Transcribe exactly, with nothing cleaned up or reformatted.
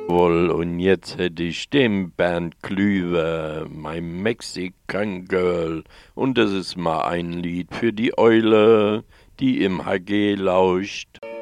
Wohl, und jetzt hätte ich den Bernd Klüver, mein Mexican Girl. Und das ist mal ein Lied für die Eule, die im H G lauscht.